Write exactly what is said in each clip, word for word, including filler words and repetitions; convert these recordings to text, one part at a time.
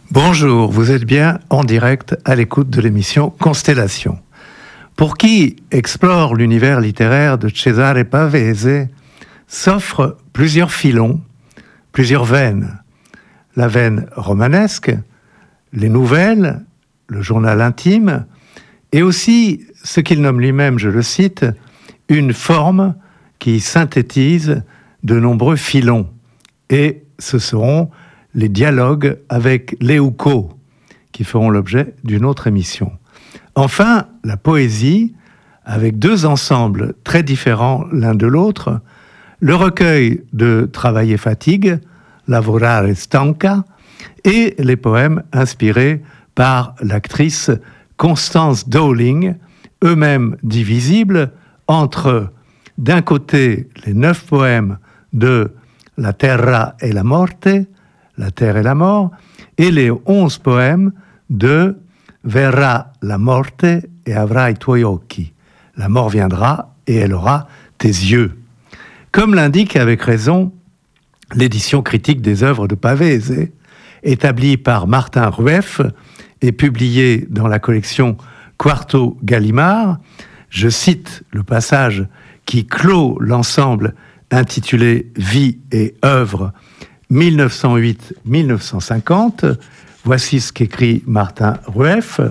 Bonjour, vous êtes bien en direct à l'écoute de l'émission Constellation. Pour qui explore l'univers littéraire de Cesare Pavese, s'offrent plusieurs filons, plusieurs veines. La veine romanesque, les nouvelles, le journal intime, et aussi ce qu'il nomme lui-même, je le cite, une forme qui synthétise de nombreux filons. Et ce seront les dialogues avec Leuco, qui feront l'objet d'une autre émission. Enfin, la poésie, avec deux ensembles très différents l'un de l'autre, le recueil de Travail et fatigue, Lavorare stanca, et les poèmes inspirés par l'actrice Constance Dowling, eux-mêmes divisibles entre, d'un côté, les neuf poèmes de La terra e la morte, La terre et la mort, et les onze poèmes de Verrà la morte e avrai i tuoi occhi. La mort viendra et elle aura tes yeux. Comme l'indique avec raison l'édition critique des œuvres de Pavese, établie par Martin Rueff et publiée dans la collection Quarto Gallimard, je cite le passage qui clôt l'ensemble intitulé Vie et œuvre mille neuf cent huit à mille neuf cent cinquante. Voici ce qu'écrit Martin Rueff.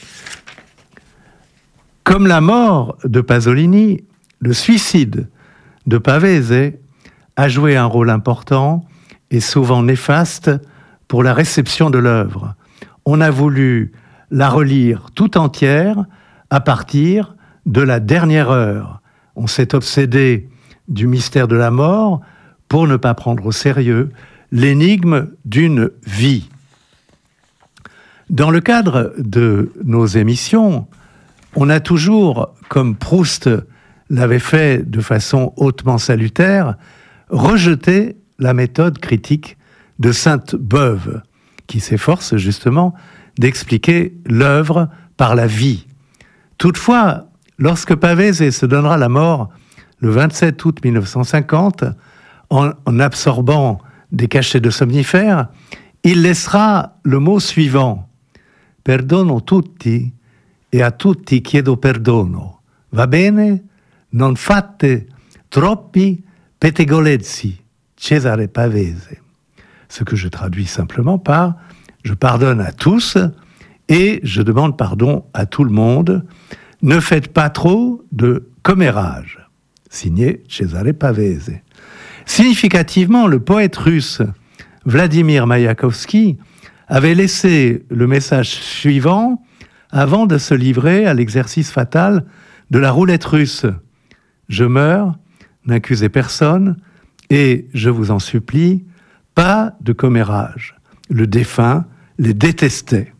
Comme la mort de Pasolini, le suicide de Pavese a joué un rôle important et souvent néfaste pour la réception de l'œuvre. On a voulu la relire tout entière à partir de la dernière heure. On s'est obsédé du mystère de la mort pour ne pas prendre au sérieux l'énigme d'une vie. Dans le cadre de nos émissions, on a toujours, comme Proust l'avait fait de façon hautement salutaire, rejeté la méthode critique de Sainte-Beuve, qui s'efforce justement d'expliquer l'œuvre par la vie. Toutefois, lorsque Pavese se donnera la mort le vingt-sept août mille neuf cent cinquante, en, en absorbant des cachets de somnifères, il laissera le mot suivant: Perdono tutti e a tutti chiedo perdono. Va bene? Non fate troppi pettegolezzi. Cesare Pavese. Ce que je traduis simplement par je pardonne à tous et je demande pardon à tout le monde. Ne faites pas trop de commérages. Signé Cesare Pavese. Significativement, le poète russe Vladimir Maïakovski avait laissé le message suivant avant de se livrer à l'exercice fatal de la roulette russe. Je meurs, n'accusez personne, et je vous en supplie, pas de commérage. Le défunt les détestait.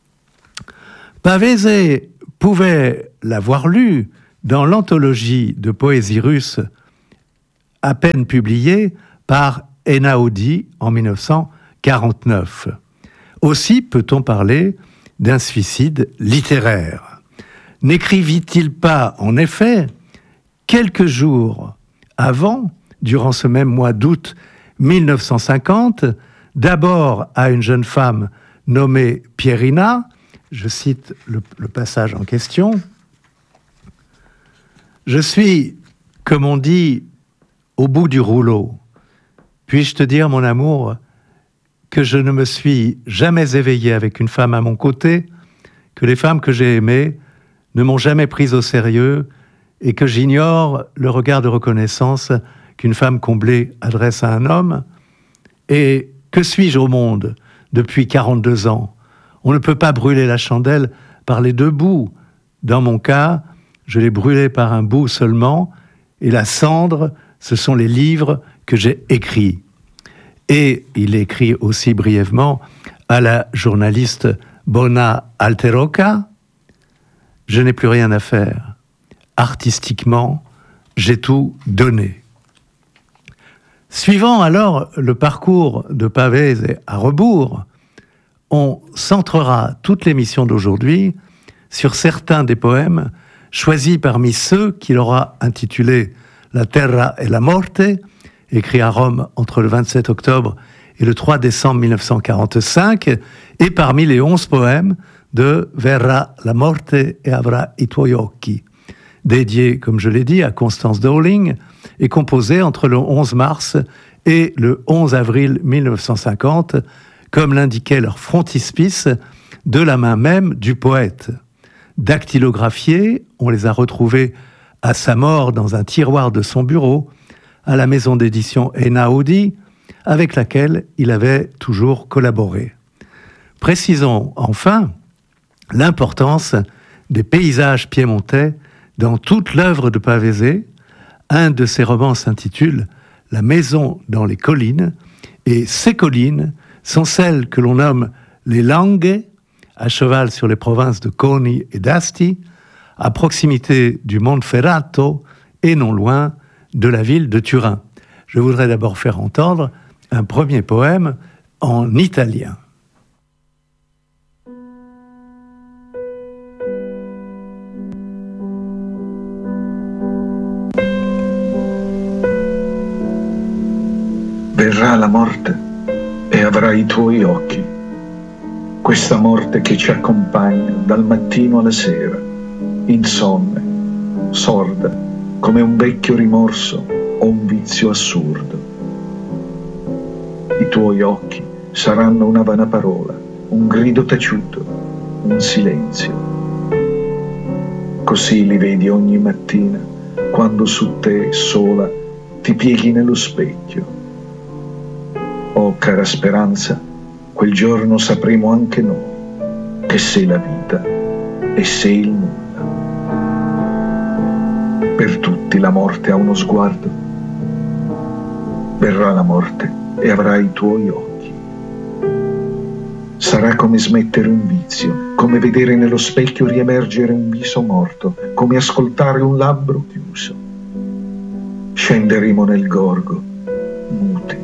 Pavese pouvait l'avoir lu dans l'anthologie de poésie russe à peine publiée par Einaudi en mille neuf cent quarante-neuf. Aussi peut-on parler d'un suicide littéraire. N'écrivit-il pas, en effet, quelques jours avant, durant ce même mois d'août mille neuf cent cinquante, d'abord à une jeune femme nommée Pierina, je cite le, le passage en question, « Je suis, comme on dit, au bout du rouleau. Puis-je te dire, mon amour, que je ne me suis jamais éveillé avec une femme à mon côté, que les femmes que j'ai aimées ne m'ont jamais prise au sérieux et que j'ignore le regard de reconnaissance qu'une femme comblée adresse à un homme. Et que suis-je au monde depuis quarante-deux ans? On ne peut pas brûler la chandelle par les deux bouts. Dans mon cas, je l'ai brûlée par un bout seulement, et la cendre, ce sont les livres que j'ai écrits. » Et il écrit aussi brièvement à la journaliste Bona Alteroca, « Je n'ai plus rien à faire. Artistiquement, j'ai tout donné. » Suivant alors le parcours de Pavese à rebours, on centrera toute l'émission d'aujourd'hui sur certains des poèmes choisis parmi ceux qu'il aura intitulés La terra e la morte, écrit à Rome entre le vingt-sept octobre et le trois décembre mille neuf cent quarante-cinq est parmi les onze poèmes de Verrà la morte e avrà i tuoi occhi, dédié, comme je l'ai dit, à Constance Dowling et composé entre le onze mars et le onze avril mille neuf cent cinquante, comme l'indiquait leur frontispice, de la main même du poète. Dactylographiés, on les a retrouvés à sa mort dans un tiroir de son bureau, à la maison d'édition Einaudi, avec laquelle il avait toujours collaboré. Précisons enfin l'importance des paysages piémontais dans toute l'œuvre de Pavese. Un de ses romans s'intitule « La maison dans les collines » et ces collines sont celles que l'on nomme les Langhe, à cheval sur les provinces de Coni et d'Asti, à proximité du Monferrato et non loin de la ville de Turin. Je voudrais d'abord faire entendre un premier poème en italien. Verrà la morte e avrai i tuoi occhi, questa morte che ci accompagna dal mattino alla sera, insonne, sorda, come un vecchio rimorso o un vizio assurdo. I tuoi occhi saranno una vana parola, un grido taciuto, un silenzio. Così li vedi ogni mattina, quando su te sola ti pieghi nello specchio. Oh cara speranza, quel giorno sapremo anche noi che sei la vita e sei il nulla. Per tutti la morte ha uno sguardo. Verrà la morte e avrai i tuoi occhi. Sarà come smettere un vizio, come vedere nello specchio riemergere un viso morto, come ascoltare un labbro chiuso. Scenderemo nel gorgo, muti.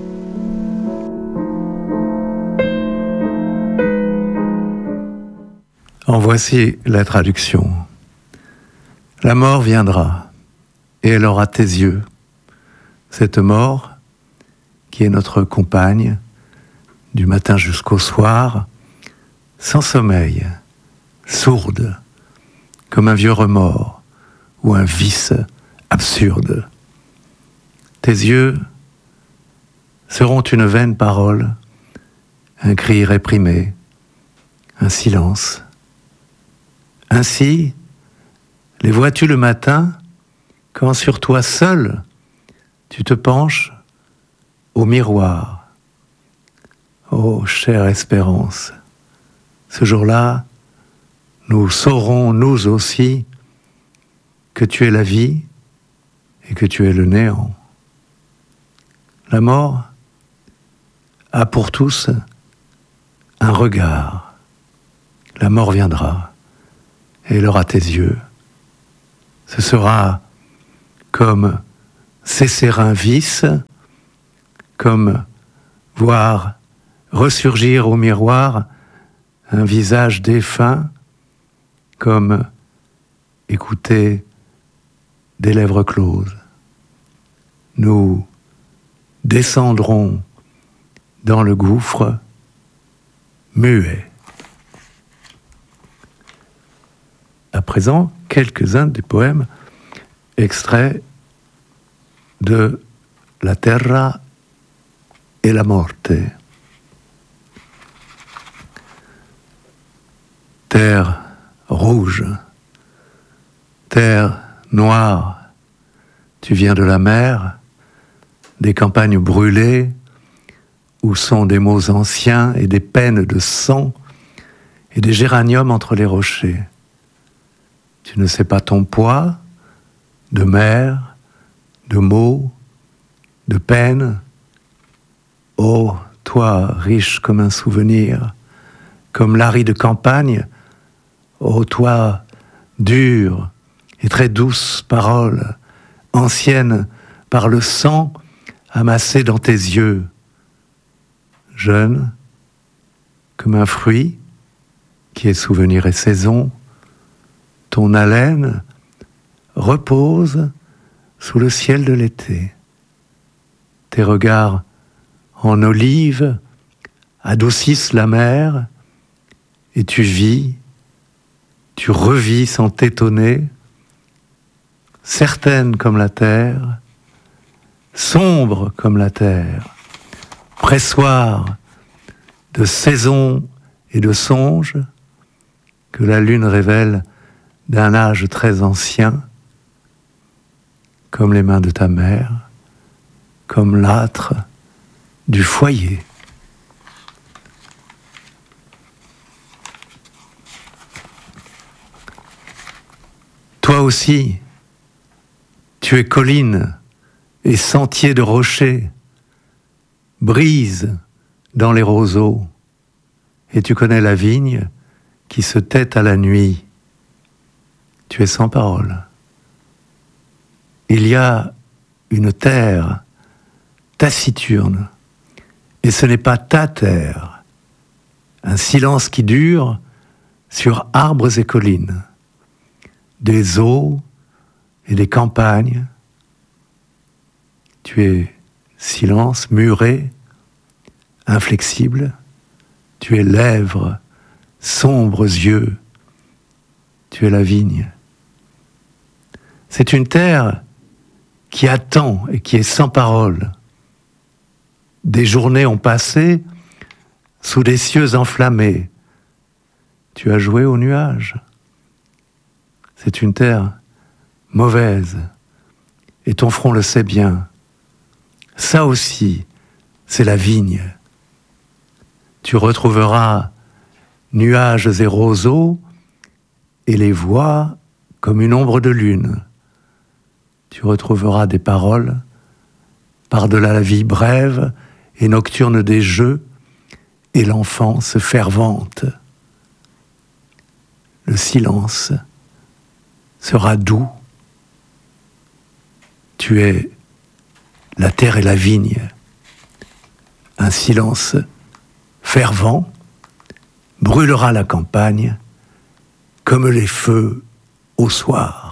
En voici la traduction. La mort viendra, et elle aura tes yeux. Cette mort, qui est notre compagne, du matin jusqu'au soir, sans sommeil, sourde, comme un vieux remords ou un vice absurde. Tes yeux seront une vaine parole, un cri réprimé, un silence. Ainsi, les vois-tu le matin, quand sur toi seul, tu te penches au miroir. Ô chère espérance, ce jour-là, nous saurons, nous aussi, que tu es la vie et que tu es le néant. La mort a pour tous un regard. La mort viendra. Et elle aura tes yeux. Ce sera comme cesser un vice, comme voir ressurgir au miroir un visage défunt, comme écouter des lèvres closes. Nous descendrons dans le gouffre muets. À présent, quelques-uns des poèmes extraits de La Terra e la Morte. Terre rouge, terre noire, tu viens de la mer, des campagnes brûlées, où sont des mots anciens et des peines de sang, et des géraniums entre les rochers. Tu ne sais pas ton poids de mer, de mots, de peine. Oh, toi, riche comme un souvenir, comme l'aride campagne, ô toi, dure et très douce parole, ancienne par le sang amassé dans tes yeux, jeune comme un fruit qui est souvenir et saison, ton haleine repose sous le ciel de l'été. Tes regards en olive adoucissent la mer, et tu vis, tu revis sans t'étonner, certaine comme la terre, sombre comme la terre, pressoir de saisons et de songes que la lune révèle d'un âge très ancien, comme les mains de ta mère, comme l'âtre du foyer. Toi aussi, tu es colline et sentier de rochers, brise dans les roseaux, et tu connais la vigne qui se tait à la nuit. Tu es sans parole. Il y a une terre taciturne, et ce n'est pas ta terre, un silence qui dure sur arbres et collines, des eaux et des campagnes. Tu es silence muré, inflexible, tu es lèvres, sombres yeux, tu es la vigne. C'est une terre qui attend et qui est sans parole. Des journées ont passé sous des cieux enflammés. Tu as joué aux nuages. C'est une terre mauvaise, et ton front le sait bien. Ça aussi, c'est la vigne. Tu retrouveras nuages et roseaux, et les voix comme une ombre de lune. Tu retrouveras des paroles par-delà la vie brève et nocturne des jeux et l'enfance fervente. Le silence sera doux. Tu es la terre et la vigne. Un silence fervent brûlera la campagne comme les feux au soir.